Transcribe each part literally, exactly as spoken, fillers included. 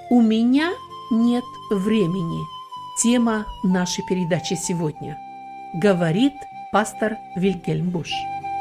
У меня нет времени. Тема нашей передачи сегодня. Говорит пастор Вильгельм Буш.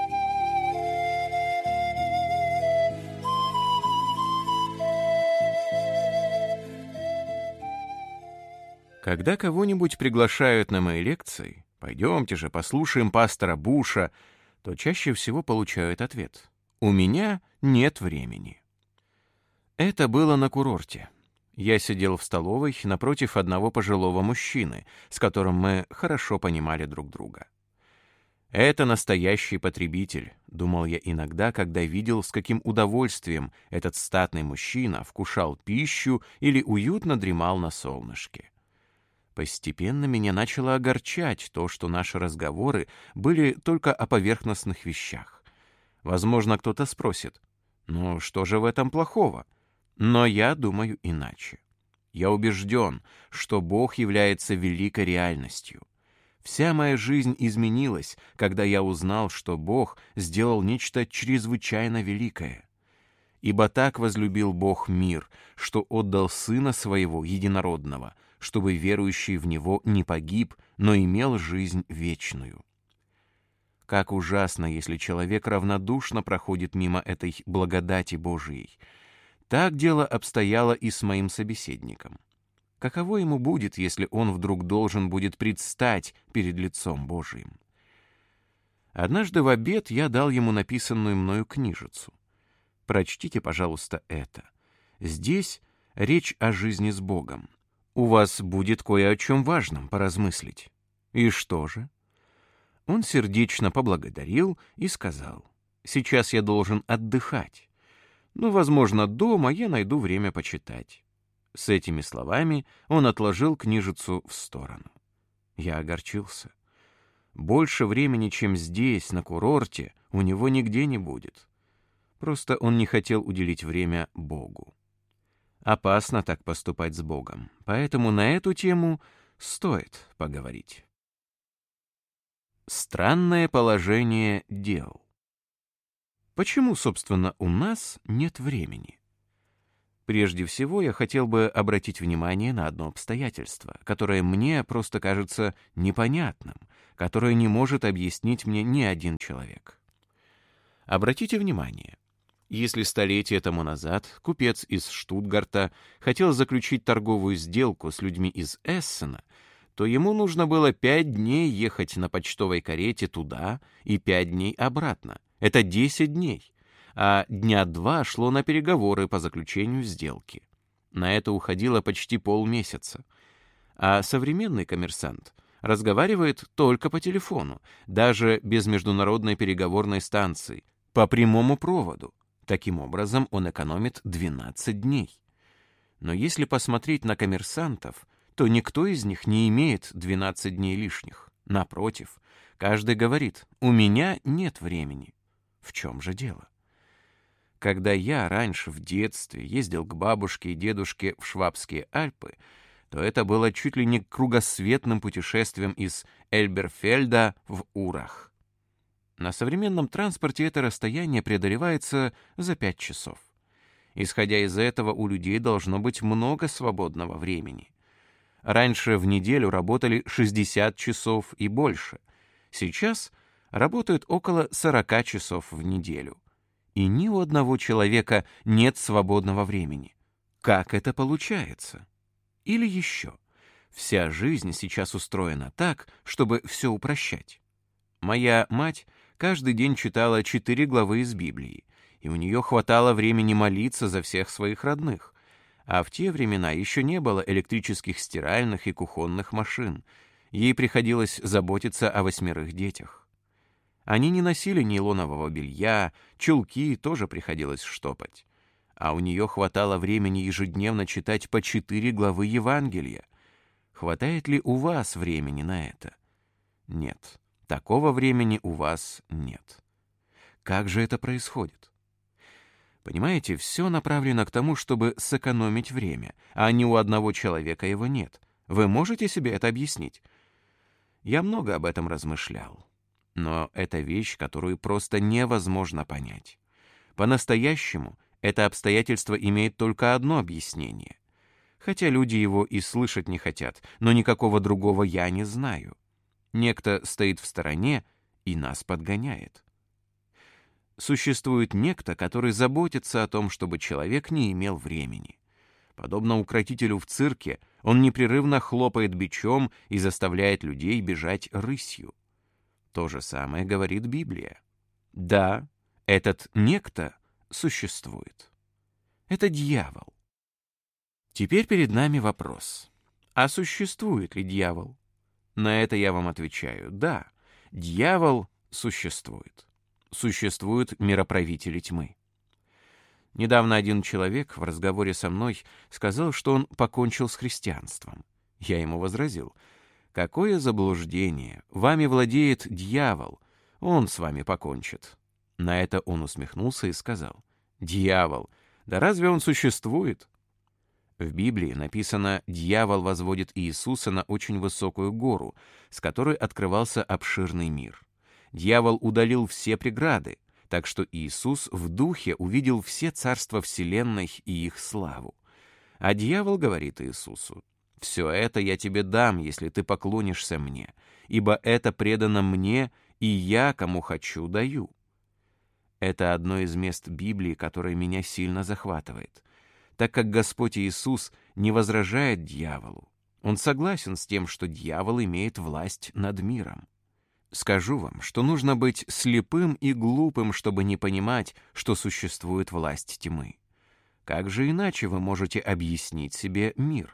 Когда кого-нибудь приглашают на мои лекции, пойдемте же послушаем пастора Буша, то чаще всего получают ответ: «У меня нет времени». Это было на курорте. Я сидел в столовой напротив одного пожилого мужчины, с которым мы хорошо понимали друг друга. «Это настоящий потребитель», — думал я иногда, когда видел, с каким удовольствием этот статный мужчина вкушал пищу или уютно дремал на солнышке. Постепенно меня начало огорчать то, что наши разговоры были только о поверхностных вещах. Возможно, кто-то спросит: «Ну, что же в этом плохого?» Но я думаю иначе. Я убежден, что Бог является великой реальностью. Вся моя жизнь изменилась, когда я узнал, что Бог сделал нечто чрезвычайно великое. «Ибо так возлюбил Бог мир, что отдал Сына Своего Единородного, чтобы верующий в Него не погиб, но имел жизнь вечную». Как ужасно, если человек равнодушно проходит мимо этой благодати Божией. Так дело обстояло и с моим собеседником. Каково ему будет, если он вдруг должен будет предстать перед лицом Божиим? Однажды в обед я дал ему написанную мною книжицу. Прочтите, пожалуйста, это. Здесь речь о жизни с Богом. У вас будет кое о чем важном поразмыслить. И что же? Он сердечно поблагодарил и сказал: «Сейчас я должен отдыхать. Ну, возможно, дома я найду время почитать». С этими словами он отложил книжицу в сторону. Я огорчился. Больше времени, чем здесь, на курорте, у него нигде не будет. Просто он не хотел уделить время Богу. Опасно так поступать с Богом, поэтому на эту тему стоит поговорить. Странное положение дел. Почему, собственно, у нас нет времени? Прежде всего, я хотел бы обратить внимание на одно обстоятельство, которое мне просто кажется непонятным, которое не может объяснить мне ни один человек. Обратите внимание, если столетия тому назад купец из Штутгарта хотел заключить торговую сделку с людьми из Эссена, то ему нужно было пять дней ехать на почтовой карете туда и пять дней обратно. Это десять дней, а дня два шло на переговоры по заключению сделки. На это уходило почти полмесяца. А современный коммерсант разговаривает только по телефону, даже без международной переговорной станции, по прямому проводу. Таким образом, он экономит двенадцать дней. Но если посмотреть на коммерсантов, то никто из них не имеет двенадцать дней лишних. Напротив, каждый говорит: «У меня нет времени». В чем же дело? Когда я раньше в детстве ездил к бабушке и дедушке в Швабские Альпы, то это было чуть ли не кругосветным путешествием из Эльберфельда в Урах. На современном транспорте это расстояние преодолевается за пять часов. Исходя из этого, у людей должно быть много свободного времени. Раньше в неделю работали шестьдесят часов и больше. Сейчас работают около сорок часов в неделю. И ни у одного человека нет свободного времени. Как это получается? Или еще, вся жизнь сейчас устроена так, чтобы все упрощать. Моя мать каждый день читала четыре главы из Библии, и у нее хватало времени молиться за всех своих родных. А в те времена еще не было электрических стиральных и кухонных машин. Ей приходилось заботиться о восьмерых детях. Они не носили нейлонового белья, чулки тоже приходилось штопать. А у нее хватало времени ежедневно читать по четыре главы Евангелия. Хватает ли у вас времени на это? Нет, такого времени у вас нет. Как же это происходит? Понимаете, все направлено к тому, чтобы сэкономить время, а ни у одного человека его нет. Вы можете себе это объяснить? Я много об этом размышлял. Но это вещь, которую просто невозможно понять. По-настоящему это обстоятельство имеет только одно объяснение. хотя люди его и слышать не хотят, но никакого другого я не знаю. Некто стоит в стороне и нас подгоняет. Существует некто, который заботится о том, чтобы человек не имел времени. Подобно укротителю в цирке, он непрерывно хлопает бичом и заставляет людей бежать рысью. То же самое говорит Библия. Да, этот некто существует. Это дьявол. Теперь перед нами вопрос. А существует ли дьявол? На это я вам отвечаю. Да, дьявол существует. Существуют мироправители тьмы. Недавно один человек в разговоре со мной сказал, что он покончил с христианством. Я ему возразил: какое заблуждение! Вами владеет дьявол, он с вами покончит. На это он усмехнулся и сказал: дьявол, да разве он существует? В Библии написано: дьявол возводит Иисуса на очень высокую гору, с которой открывался обширный мир. Дьявол удалил все преграды, так что Иисус в духе увидел все царства вселенной и их славу. А дьявол говорит Иисусу: «Все это я тебе дам, если ты поклонишься мне, ибо это предано мне, и я, кому хочу, даю». Это одно из мест Библии, которое меня сильно захватывает, так как Господь Иисус не возражает дьяволу. Он согласен с тем, что дьявол имеет власть над миром. Скажу вам, что нужно быть слепым и глупым, чтобы не понимать, что существует власть тьмы. Как же иначе вы можете объяснить себе мир?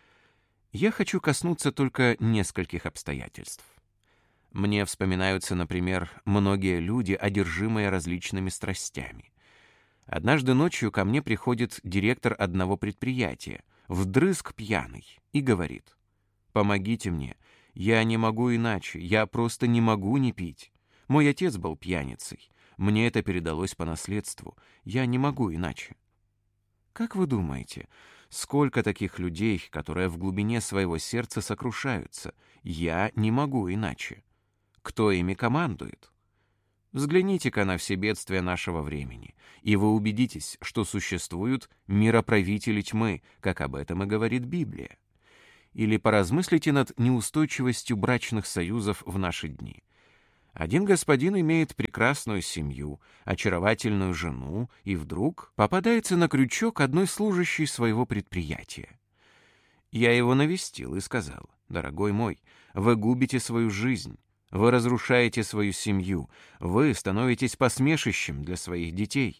Я хочу коснуться только нескольких обстоятельств. Мне вспоминаются, например, многие люди, одержимые различными страстями. Однажды ночью ко мне приходит директор одного предприятия, вдрызг пьяный, и говорит: «Помогите мне. Я не могу иначе, я просто не могу не пить. Мой отец был пьяницей, мне это передалось по наследству, я не могу иначе». Как вы думаете, сколько таких людей, которые в глубине своего сердца сокрушаются: «Я не могу иначе»? Кто ими командует? Взгляните-ка на все бедствия нашего времени, и вы убедитесь, что существуют мироправители тьмы, как об этом и говорит Библия. Или поразмыслите над неустойчивостью брачных союзов в наши дни. Один господин имеет прекрасную семью, очаровательную жену, и вдруг попадается на крючок одной служащей своего предприятия. Я его навестил и сказал: «Дорогой мой, вы губите свою жизнь, вы разрушаете свою семью, вы становитесь посмешищем для своих детей».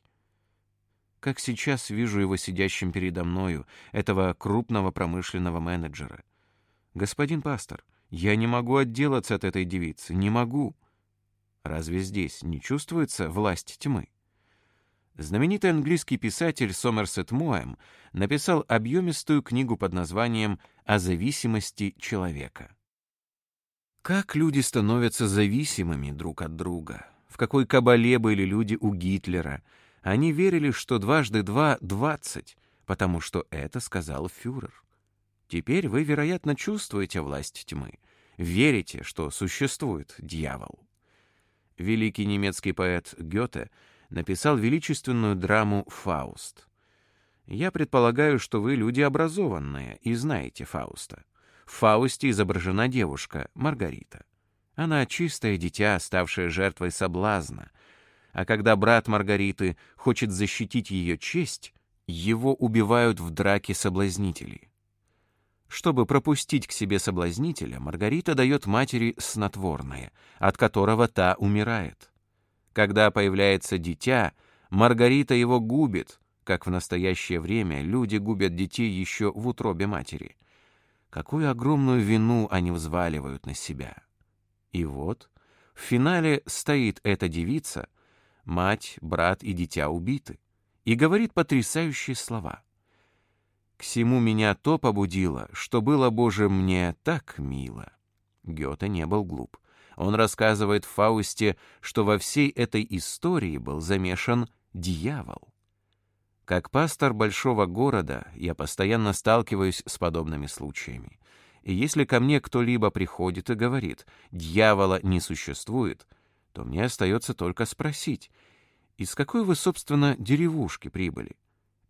Как сейчас вижу его сидящим передо мною, этого крупного промышленного менеджера. «Господин пастор, я не могу отделаться от этой девицы, не могу». Разве здесь не чувствуется власть тьмы? Знаменитый английский писатель Сомерсет Моэм написал объемистую книгу под названием «О зависимости человека». Как люди становятся зависимыми друг от друга? В какой кабале были люди у Гитлера? Они верили, что дважды два — двадцать, потому что это сказал фюрер. Теперь вы, вероятно, чувствуете власть тьмы, верите, что существует дьявол. Великий немецкий поэт Гёте написал величественную драму «Фауст». Я предполагаю, что вы люди образованные и знаете Фауста. В «Фаусте» изображена девушка, Маргарита. Она чистое дитя, ставшее жертвой соблазна. А когда брат Маргариты хочет защитить ее честь, его убивают в драке соблазнители. Чтобы пропустить к себе соблазнителя, Маргарита дает матери снотворное, от которого та умирает. Когда появляется дитя, Маргарита его губит, как в настоящее время люди губят детей еще в утробе матери. Какую огромную вину они взваливают на себя. И вот в финале стоит эта девица, мать, брат и дитя убиты, и говорит потрясающие слова: «К сему меня то побудило, что было, Боже, мне так мило». Гёте не был глуп. Он рассказывает в «Фаусте», что во всей этой истории был замешан дьявол. Как пастор большого города я постоянно сталкиваюсь с подобными случаями. И если ко мне кто-либо приходит и говорит: «Дьявола не существует», то мне остается только спросить: «Из какой вы, собственно, деревушки прибыли?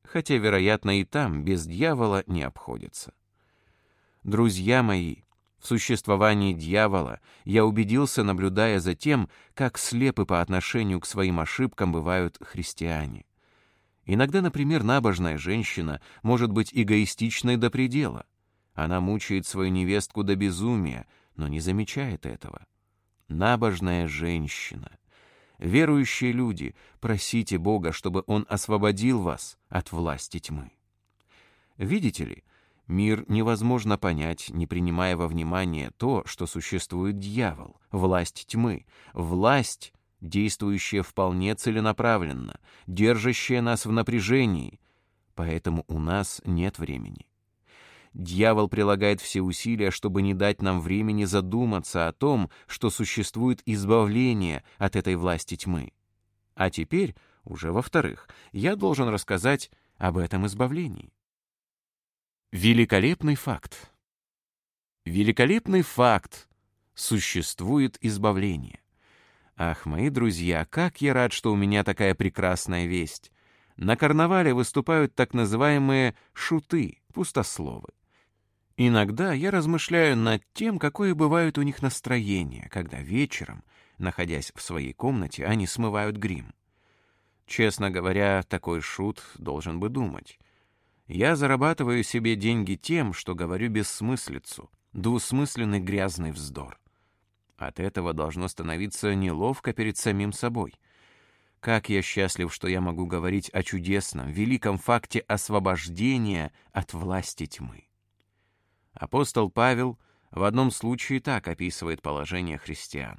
хотя, вероятно, и там без дьявола не обходится. Друзья мои, в существовании дьявола я убедился, наблюдая за тем, как слепы по отношению к своим ошибкам бывают христиане. Иногда, например, набожная женщина может быть эгоистичной до предела. Она мучает свою невестку до безумия, но не замечает этого. Набожная женщина. Верующие люди, просите Бога, чтобы Он освободил вас от власти тьмы. Видите ли, мир невозможно понять, не принимая во внимание то, что существует дьявол, власть тьмы, власть, действующая вполне целенаправленно, держащая нас в напряжении, поэтому у нас нет времени. Дьявол прилагает все усилия, чтобы не дать нам времени задуматься о том, что существует избавление от этой власти тьмы. А теперь, уже во-вторых, я должен рассказать об этом избавлении. Великолепный факт. Великолепный факт. Существует избавление. Ах, мои друзья, как я рад, что у меня такая прекрасная весть. На карнавале выступают так называемые шуты, пустословы. Иногда я размышляю над тем, какое бывает у них настроение, когда вечером, находясь в своей комнате, они смывают грим. Честно говоря, такой шут должен бы думать: я зарабатываю себе деньги тем, что говорю бессмыслицу, двусмысленный грязный вздор. От этого должно становиться неловко перед самим собой. Как я счастлив, что я могу говорить о чудесном, великом факте освобождения от власти тьмы. Апостол Павел в одном случае так описывает положение христиан.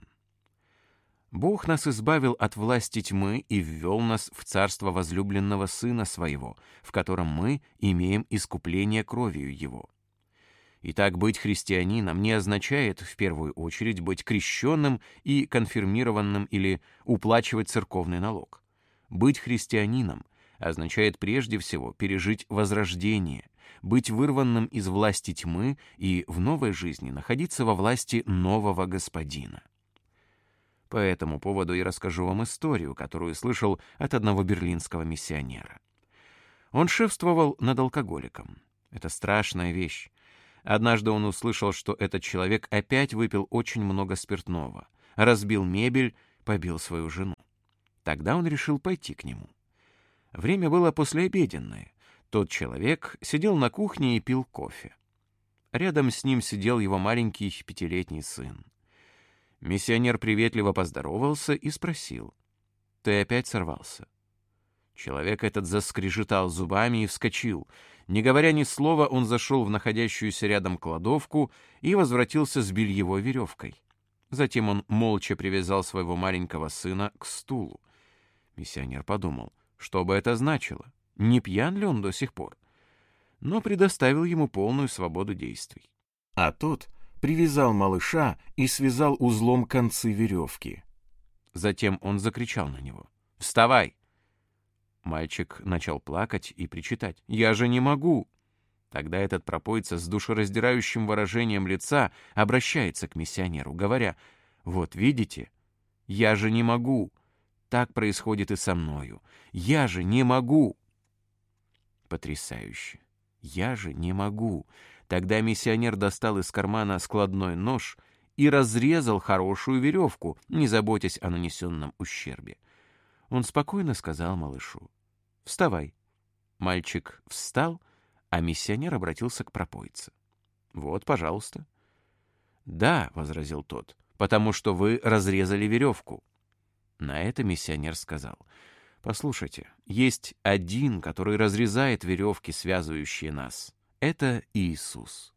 «Бог нас избавил от власти тьмы и ввел нас в царство возлюбленного Сына Своего, в котором мы имеем искупление кровью Его». Итак, быть христианином не означает в первую очередь быть крещенным и конфирмированным или уплачивать церковный налог. Быть христианином означает прежде всего пережить возрождение, быть вырванным из власти тьмы и в новой жизни находиться во власти нового Господина. По этому поводу я расскажу вам историю, которую слышал от одного берлинского миссионера. Он шефствовал над алкоголиком. Это страшная вещь. Однажды он услышал, что этот человек опять выпил очень много спиртного, разбил мебель, побил свою жену. Тогда он решил пойти к нему. Время было послеобеденное. Тот человек сидел на кухне и пил кофе. Рядом с ним сидел его маленький пятилетний сын. Миссионер приветливо поздоровался и спросил: «Ты опять сорвался?» Человек этот заскрежетал зубами и вскочил. Не говоря ни слова, он зашел в находящуюся рядом кладовку и возвратился с бельевой веревкой. Затем он молча привязал своего маленького сына к стулу. Миссионер подумал, что бы это значило, не пьян ли он до сих пор, но предоставил ему полную свободу действий. А тот привязал малыша и связал узлом концы веревки. Затем он закричал на него: «Вставай!» Мальчик начал плакать и причитать: «Я же не могу!» Тогда этот пропойца с душераздирающим выражением лица обращается к миссионеру, говоря: «Вот видите, я же не могу! Так происходит и со мною! Я же не могу!» Потрясающе! «Я же не могу!» Тогда миссионер достал из кармана складной нож и разрезал хорошую веревку, не заботясь о нанесенном ущербе. Он спокойно сказал малышу: «Вставай». Мальчик встал, а миссионер обратился к пропойце: «Вот, пожалуйста». «Да», — возразил тот, — «потому что вы разрезали веревку». На это миссионер сказал: «Послушайте, есть один, который разрезает веревки, связывающие нас. Это Иисус».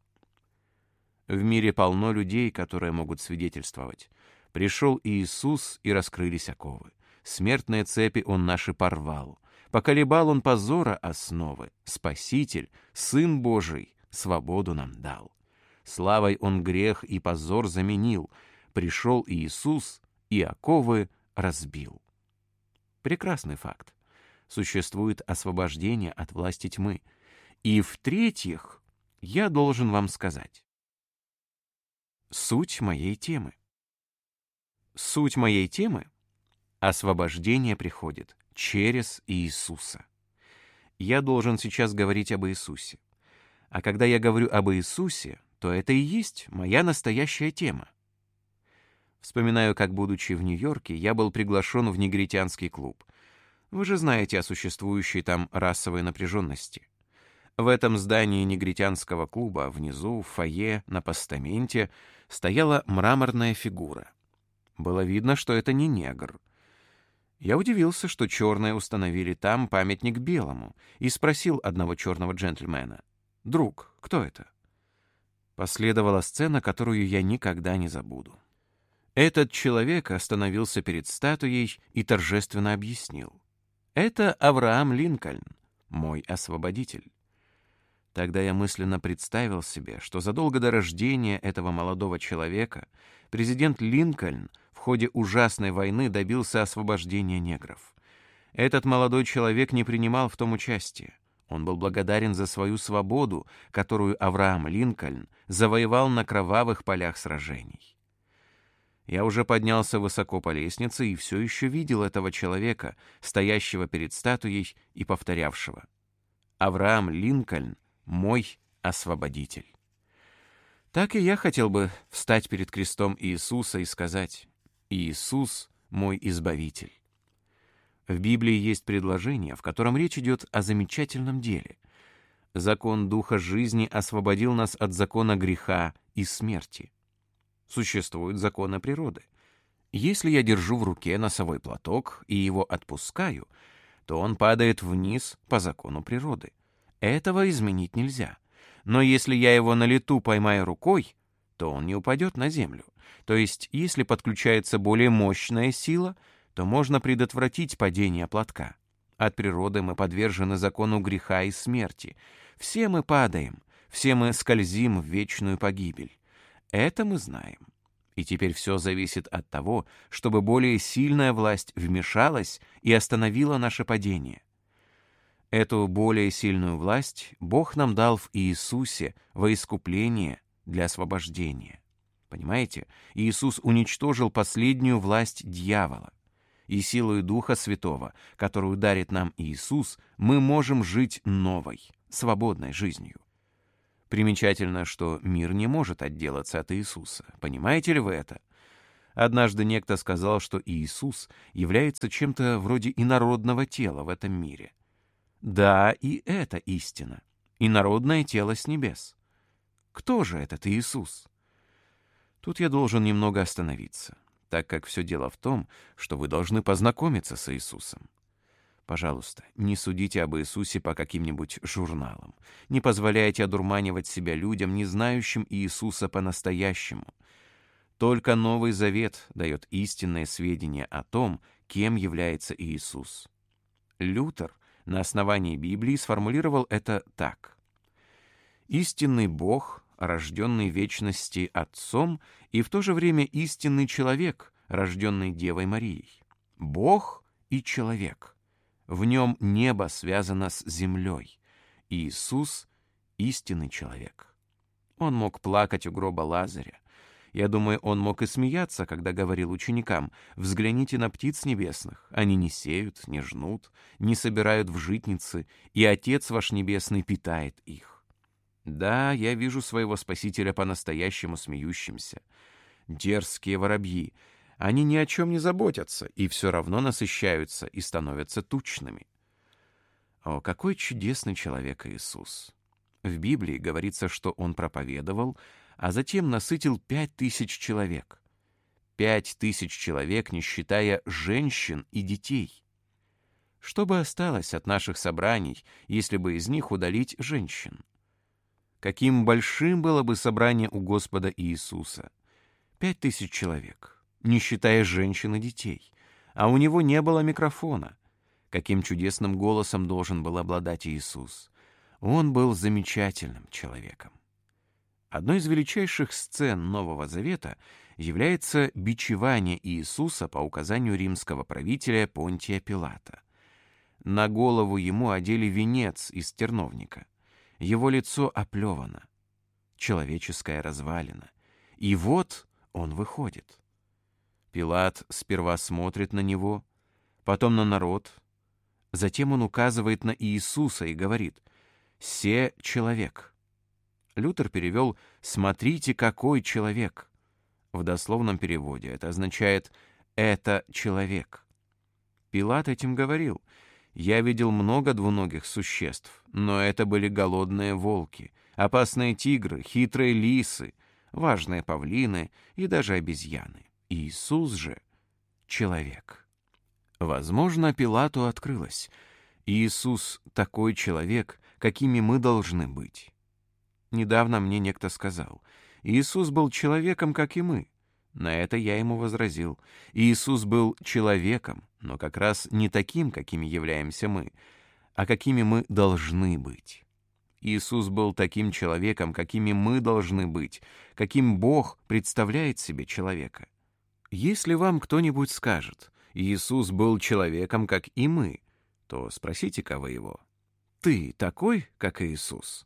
В мире полно людей, которые могут свидетельствовать: «Пришел Иисус, и раскрылись оковы. Смертные цепи Он наши порвал. Поколебал Он позора основы. Спаситель, Сын Божий, свободу нам дал. Славой Он грех и позор заменил. Пришел Иисус, и оковы разбил». Прекрасный факт. Существует освобождение от власти тьмы. И в-третьих, я должен вам сказать суть моей темы. Суть моей темы — освобождение приходит через Иисуса. Я должен сейчас говорить об Иисусе. А когда я говорю об Иисусе, то это и есть моя настоящая тема. Вспоминаю, как, будучи в Нью-Йорке, я был приглашен в негритянский клуб. Вы же знаете о существующей там расовой напряженности. В этом здании негритянского клуба внизу, в фойе, на постаменте, стояла мраморная фигура. Было видно, что это не негр. Я удивился, что черные установили там памятник белому, и спросил одного черного джентльмена: «Друг, кто это?» Последовала сцена, которую я никогда не забуду. Этот человек остановился перед статуей и торжественно объяснил: «Это Авраам Линкольн, мой освободитель». Тогда я мысленно представил себе, что задолго до рождения этого молодого человека президент Линкольн в ходе ужасной войны добился освобождения негров. Этот молодой человек не принимал в том участия. Он был благодарен за свою свободу, которую Авраам Линкольн завоевал на кровавых полях сражений. Я уже поднялся высоко по лестнице и все еще видел этого человека, стоящего перед статуей и повторявшего: «Авраам Линкольн — мой освободитель». Так и я хотел бы встать перед крестом Иисуса и сказать: «Иисус — мой избавитель». В Библии есть предложение, в котором речь идет о замечательном деле. Закон Духа жизни освободил нас от закона греха и смерти. Существуют законы природы. Если я держу в руке носовой платок и его отпускаю, то он падает вниз по закону природы. Этого изменить нельзя. Но если я его на лету поймаю рукой, то он не упадет на землю. То есть, если подключается более мощная сила, то можно предотвратить падение платка. От природы мы подвержены закону греха и смерти. Все мы падаем, все мы скользим в вечную погибель. Это мы знаем. И теперь все зависит от того, чтобы более сильная власть вмешалась и остановила наше падение. Эту более сильную власть Бог нам дал в Иисусе во искупление для освобождения. Понимаете? Иисус уничтожил последнюю власть дьявола. И силой Духа Святого, которую дарит нам Иисус, мы можем жить новой, свободной жизнью. Примечательно, что мир не может отделаться от Иисуса. Понимаете ли вы это? Однажды некто сказал, что Иисус является чем-то вроде инородного тела в этом мире. Да, и это истина. Инородное тело с небес. Кто же этот Иисус? Тут я должен немного остановиться, так как все дело в том, что вы должны познакомиться с Иисусом. Пожалуйста, не судите об Иисусе по каким-нибудь журналам. Не позволяйте одурманивать себя людям, не знающим Иисуса по-настоящему. Только Новый Завет дает истинное сведения о том, кем является Иисус. Лютер на основании Библии сформулировал это так: «Истинный Бог, рожденный в вечности Отцом, и в то же время истинный человек, рожденный Девой Марией. Бог и человек. В нем небо связано с землей. Иисус — истинный человек». Он мог плакать у гроба Лазаря. Я думаю, он мог и смеяться, когда говорил ученикам: «Взгляните на птиц небесных. Они не сеют, не жнут, не собирают в житницы, и Отец ваш Небесный питает их». Да, я вижу своего Спасителя по-настоящему смеющимся. Дерзкие воробьи. Они ни о чем не заботятся, и все равно насыщаются и становятся тучными. О, какой чудесный человек Иисус! В Библии говорится, что Он проповедовал, а затем насытил пять тысяч человек. Пять тысяч человек, не считая женщин и детей. Что бы осталось от наших собраний, если бы из них удалить женщин? Каким большим было бы собрание у Господа Иисуса? Пять тысяч человек, не считая женщин и детей. А у него не было микрофона. Каким чудесным голосом должен был обладать Иисус? Он был замечательным человеком. Одной из величайших сцен Нового Завета является бичевание Иисуса по указанию римского правителя Понтия Пилата. На голову ему одели венец из терновника. Его лицо оплевано, человеческая развалина. И вот он выходит. Пилат сперва смотрит на него, потом на народ, Затем он указывает на Иисуса и говорит: «Се человек». Лютер перевел «смотрите, какой человек». В дословном переводе это означает «это человек». Пилат этим говорил: «Я видел много двуногих существ, но это были голодные волки, опасные тигры, хитрые лисы, важные павлины и даже обезьяны. Иисус же — человек». Возможно, Пилату открылось: Иисус — такой человек, какими мы должны быть. Недавно мне некто сказал: Иисус был человеком, как и мы. На это я ему возразил: Иисус был человеком, но как раз не таким, какими являемся мы, а какими мы должны быть. Иисус был таким человеком, какими мы должны быть, каким Бог представляет себе человека. Если вам кто-нибудь скажет: Иисус был человеком, как и мы, то спросите-ка вы его: «Ты такой, как Иисус?»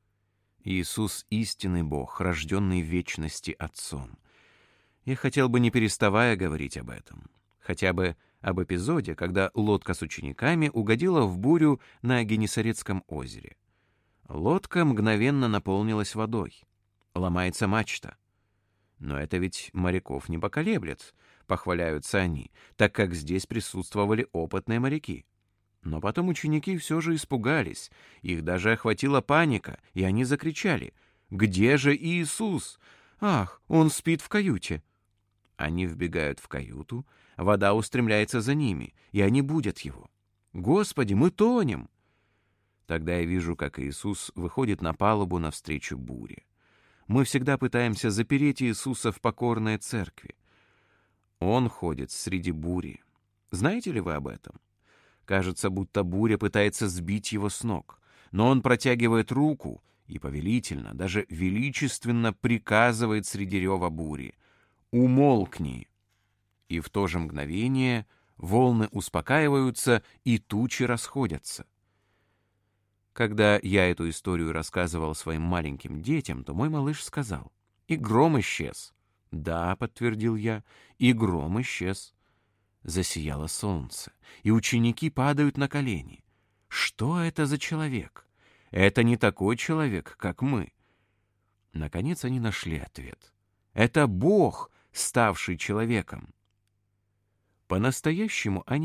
Иисус — истинный Бог, рожденный в вечности Отцом. Я хотел бы, не переставая, говорить об этом. Хотя бы об эпизоде, когда лодка с учениками угодила в бурю на Генесарецком озере. Лодка мгновенно наполнилась водой. Ломается мачта. Но это ведь моряков не поколеблет, похваляются они, так как здесь присутствовали опытные моряки. Но потом ученики все же испугались, их даже охватила паника, и они закричали: «Где же Иисус? Ах, он спит в каюте!» Они вбегают в каюту, вода устремляется за ними, и они будят его. «Господи, мы тонем!» Тогда я вижу, как Иисус выходит на палубу навстречу буре. Мы всегда пытаемся запереть Иисуса в покорной церкви. Он ходит среди бури. Знаете ли вы об этом? Кажется, будто буря пытается сбить его с ног, но он протягивает руку и повелительно, даже величественно приказывает среди рева бури: «Умолкни!» И в то же мгновение волны успокаиваются и тучи расходятся. Когда я эту историю рассказывал своим маленьким детям, то мой малыш сказал: «И гром исчез». «Да», — подтвердил я, — «и гром исчез». Засияло солнце, и ученики падают на колени. Что это за человек? Это не такой человек, как мы. Наконец они нашли ответ. Это Бог, ставший человеком. По-настоящему они